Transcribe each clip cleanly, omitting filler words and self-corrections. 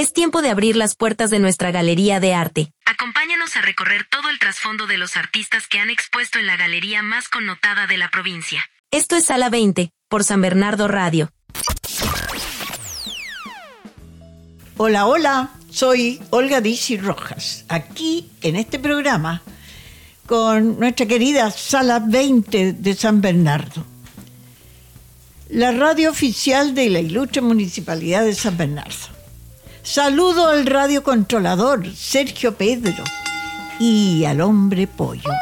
Es tiempo de abrir las puertas de nuestra galería de arte. Acompáñanos a recorrer todo el trasfondo de los artistas que han expuesto en la galería más connotada de la provincia. Esto es Sala 20, por San Bernardo Radio. Hola, hola, soy Olga Dizzy Rojas, aquí en este programa con nuestra querida Sala 20 de San Bernardo, la radio oficial de la ilustre Municipalidad de San Bernardo. Saludo al radiocontrolador Sergio Pedro y al hombre pollo.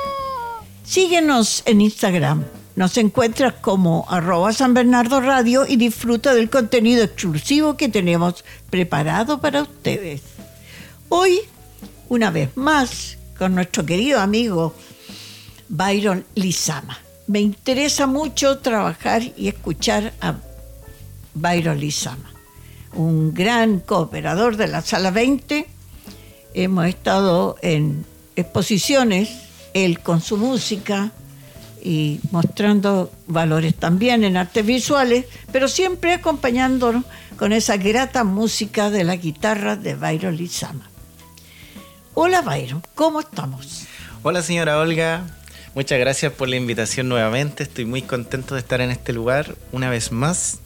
Síguenos en Instagram. Nos encuentras como @SanBernardoRadio y disfruta del contenido exclusivo que tenemos preparado para ustedes. Hoy, una vez más, con nuestro querido amigo Byron Lizama. Me interesa mucho trabajar y escuchar a Byron Lizama, un gran cooperador de la Sala 20. Hemos estado en exposiciones, él con su música, y mostrando valores también en artes visuales, pero siempre acompañándonos con esa grata música de la guitarra de Byron Lizama. Hola Byron, ¿cómo estamos? Hola señora Olga, muchas gracias por la invitación nuevamente. Estoy muy contento de estar en este lugar una vez más.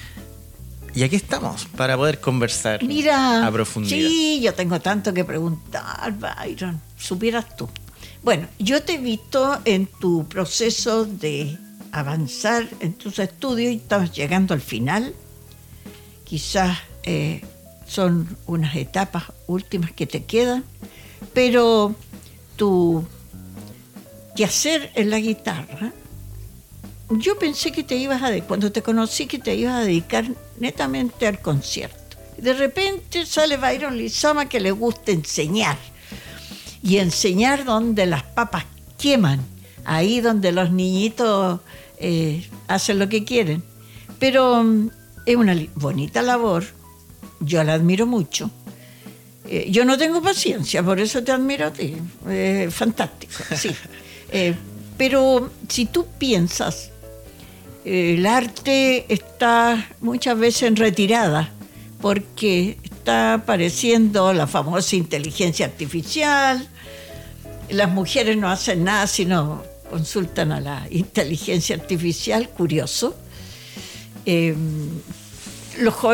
Y aquí estamos para poder conversar a profundidad. Sí, yo tengo tanto que preguntar, Byron, supieras tú. Bueno, yo te he visto en tu proceso de avanzar en tus estudios y estás llegando al final. Quizás son unas etapas últimas que te quedan, pero tu quehacer en la guitarra, yo pensé que te ibas cuando te conocí, que te ibas a dedicar netamente al concierto. De repente sale Byron Lizama, que le gusta enseñar. Y enseñar donde las papas queman, ahí donde los niñitos hacen lo que quieren. Pero es una bonita labor, yo la admiro mucho. Yo no tengo paciencia, por eso te admiro a ti. Fantástico, sí. Pero si tú piensas, el arte está muchas veces en retirada, porque está apareciendo la famosa inteligencia artificial. Las mujeres no hacen nada sino consultan a la inteligencia artificial, curioso. Los jóvenes